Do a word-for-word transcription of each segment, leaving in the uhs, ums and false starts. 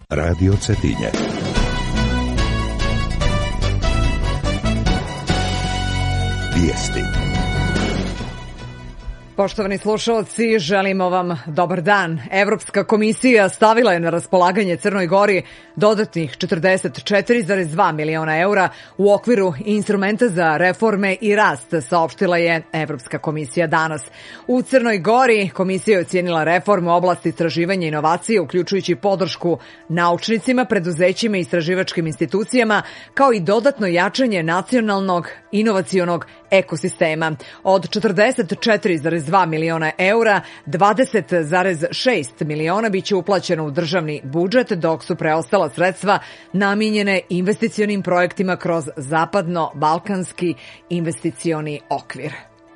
Radio Cetinje. Vijesti. Poštovani slušalci, želimo vam dobar dan. Evropska komisija stavila je na raspolaganje Crnoj Gori dodatnih četrdeset četiri zarez dva miliona eura u okviru instrumenta za reforme i rast, saopštila je Evropska komisija danas. U Crnoj Gori komisija je ocijenila reformu u oblasti istraživanja i inovacije, uključujući podršku naučnicima, preduzećima i istraživačkim institucijama, kao i dodatno jačanje nacionalnog inovacionog ekosistema. Od četrdeset četiri zarez dva miliona eura, dvadeset zarez šest miliona biće uplaćeno u državni budžet, dok su preostala sredstva namijenjene investicionim projektima kroz zapadno-balkanski investicioni okvir.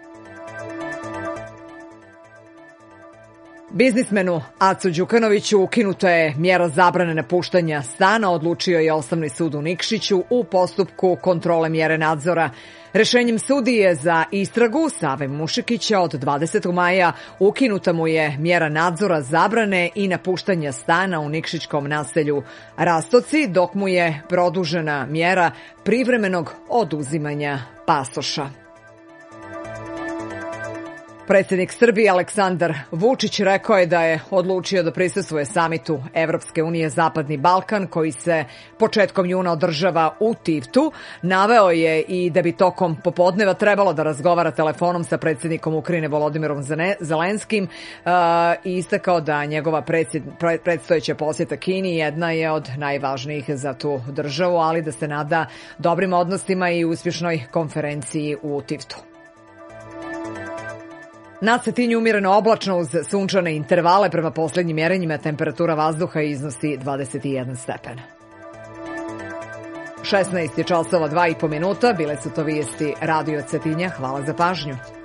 Biznismenu Acu Đukanoviću ukinuta je mjera zabrane napuštanja stana, odlučio je Osnovni sud u Nikšiću u postupku kontrole mjere nadzora. Rešenjem sudije za istragu Save Mušikića od dvadesetog maja ukinuta mu je mjera nadzora zabrane i napuštanja stana u nikšićkom naselju Rastoci, dok mu je produžena mjera privremenog oduzimanja pasoša. Predsjednik Srbije Aleksandar Vučić rekao je da je odlučio da prisustvuje samitu Evropske unije Zapadni Balkan, koji se početkom juna održava u Tivtu. Naveo je i da bi tokom popodneva trebalo da razgovara telefonom sa predsjednikom Ukrajine Volodimirom Zelenskim i istakao da njegova predstojeća posjeta Kini jedna je od najvažnijih za tu državu, ali da se nada dobrim odnosima i uspješnoj konferenciji u Tivtu. Na Cetinju umjereno oblačno uz sunčane intervale, prema posljednjim mjerenjima temperatura vazduha iznosi dvadeset jedan stepen. šesnaest je časova dva i po minuta, bile su to vijesti Radio Cetinja, hvala za pažnju.